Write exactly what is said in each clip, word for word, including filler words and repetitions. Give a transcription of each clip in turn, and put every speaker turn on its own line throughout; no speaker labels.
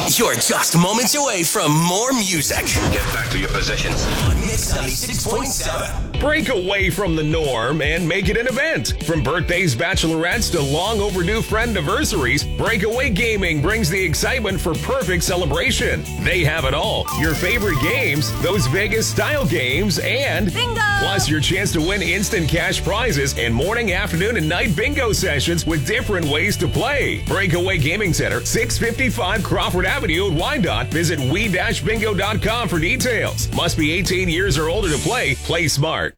You're just moments away from more music.
Get back to your positions.
On Mix ninety-six point seven.
Break away from the norm and make it an event. From birthdays, bachelorettes to long overdue friend anniversaries, Breakaway Gaming brings the excitement for perfect celebration. They have it all. Your favorite games, those Vegas-style games, and
bingo!
Plus your chance to win instant cash prizes and morning, afternoon, and night bingo sessions with different ways to play. Breakaway Gaming Center, six fifty-five Crawford Avenue in Wyandotte. Visit we dash bingo dot com for details. Must be eighteen years or older to play. Play smart.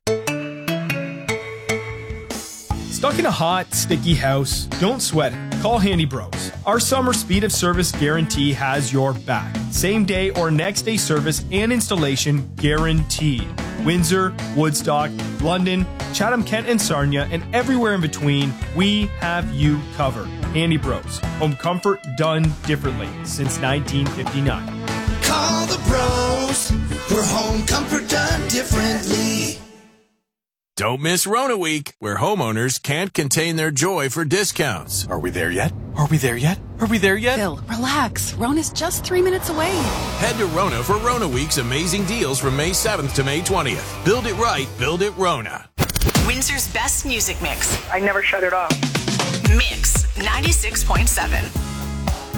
Stuck in a hot, sticky house? Don't sweat it. Call Handy Bros. Our summer speed of service guarantee has your back. Same day or next day service and installation guaranteed. Windsor, Woodstock, London, Chatham-Kent and Sarnia, and everywhere in between, we have you covered. Handy Bros. Home comfort done differently since nineteen fifty-nine.
Call the bros for home comfort done differently.
Don't miss Rona Week, where homeowners can't contain their joy for discounts.
Are we there yet? Are we there yet? Are we there yet?
Phil, relax. Rona's just three minutes away.
Head to Rona for Rona Week's amazing deals from May seventh to May twentieth. Build it right, build it Rona.
Windsor's best music mix.
I never shut it off.
Mix ninety-six point seven.